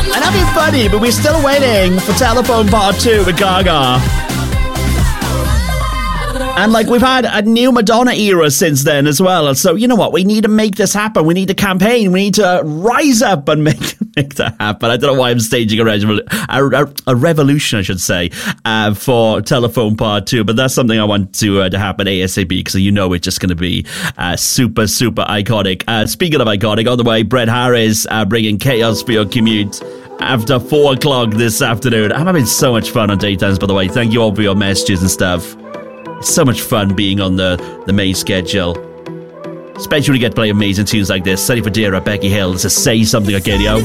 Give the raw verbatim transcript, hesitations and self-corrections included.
And that'd be funny, but we're still waiting for Telephone Part two with Gaga. And like we've had a new Madonna era since then as well. So you know what? We need to make this happen. We need to campaign. We need to rise up and make make that happen. I don't know why I'm staging a, revol- a, a, a revolution, I should say, uh, for Telephone Part two. But that's something I want to uh, to happen ASAP because you know it's just going to be uh, super, super iconic. Uh, speaking of iconic, on the way, Brett Harris uh, bringing chaos for your commute after four o'clock this afternoon. I'm having so much fun on Daytimes, by the way. Thank you all for your messages and stuff. It's so much fun being on the, the main schedule. Especially when you get to play amazing tunes like this. Sunny Fodera, Becky Hill. Let's just say something again, yo.